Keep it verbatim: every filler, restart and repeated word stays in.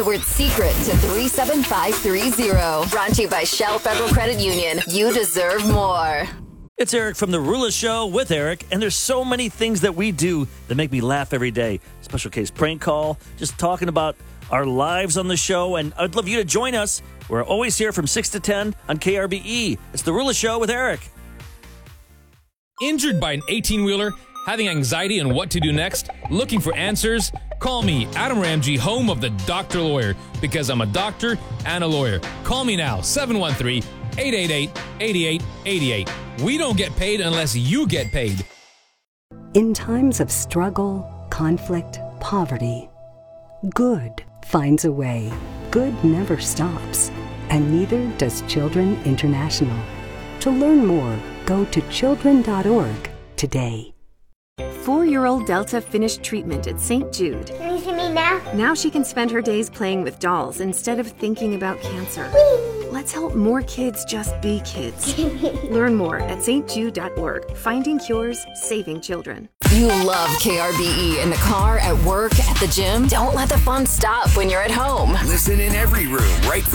Word secret to three seven five three zero. Brought to you by Shell Federal Credit Union. You deserve more. It's Eric from The Rula Show with Eric, and there's so many things that we do that make me laugh every day. Special case prank call, just talking about our lives on the show, and I'd love you to join us. We're always here from six to ten on K R B E. It's The Rula Show with Eric. Injured by an eighteen-wheeler? Having anxiety on what to do next? Looking for answers? Call me, Adam Ramsey, home of the Doctor Lawyer, because I'm a doctor and a lawyer. Call me now, seven one three, eight eight eight, eight eight eight eight. We don't get paid unless you get paid. In times of struggle, conflict, poverty, good finds a way. Good never stops, and neither does Children International. To learn more, go to children dot org today. Four-year-old Delta finished treatment at Saint Jude. Can you see me now? Now she can spend her days playing with dolls instead of thinking about cancer. Whee! Let's help more kids just be kids. Learn more at st jude dot org. Finding cures, saving children. You love K R B E in the car, at work, at the gym. Don't let the fun stop when you're at home. Listen in every room, right?